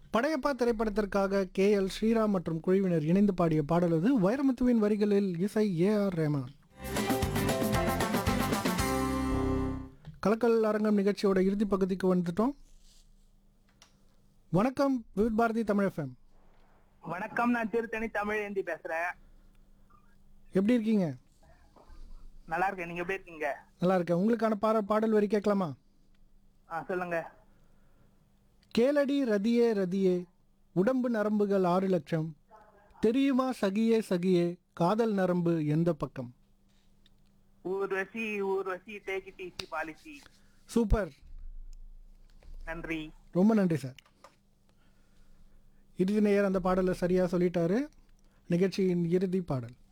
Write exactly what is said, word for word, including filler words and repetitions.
படையப்பா திரைப்படத்திற்காக K L Sriram மற்றும் குழுவினர் இணைந்து பாடிய பாடல் அது. வைரமுத்துவின் வரிகளில் இசை ஏ ஆர் ரஹ்மான். கலக்கல் அரங்கம் நிகழ்ச்சியோட இறுதி பகுதிக்கு வந்துட்டோம். வணக்கம் விவித் பாரதி தமிழ் எஃப்எம். வணக்கம், நான் திருத்தணி தமிழேந்தி பேசுறேன். எப்படி இருக்கீங்க? நல்லா இருக்கேன், நீங்க எப்படி இருக்கீங்க? நல்லா இருக்கேன். உங்களுக்கான பாட பாடல் வரி கேட்கலாமா? ஆ சொல்லுங்க. கேளடி ரதியே ரதியே உடம்பு நரம்புகள் ஆறு லட்சம் தெரியுமா சகியே சகியே காதல் நரம்பு எந்த பக்கம். Urvashi Urvashi take it easy policy. Super, நன்றி. ரொம்ப நன்றி சார். இறுதி நேயர் அந்த பாடலை சரியாக சொல்லிட்டாரு. நிகழ்ச்சியின் இறுதி பாடல்.